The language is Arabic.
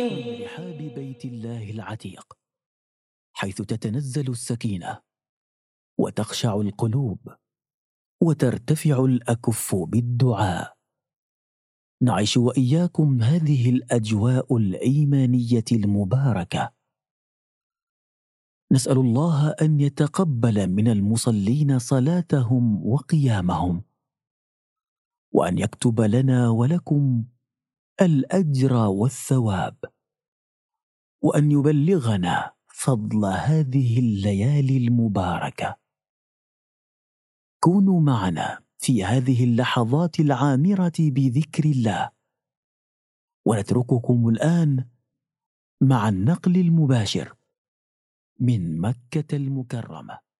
من رحاب بيت الله العتيق، حيث تتنزل السكينة وتخشع القلوب وترتفع الأكف بالدعاء. نعيش وإياكم هذه الأجواء الإيمانية المباركة. نسأل الله أن يتقبل من المصلين صلاتهم وقيامهم، وأن يكتب لنا ولكم الأجر والثواب، وأن يبلغنا فضل هذه الليالي المباركة. كونوا معنا في هذه اللحظات العامرة بذكر الله، ونترككم الآن مع النقل المباشر من مكة المكرمة.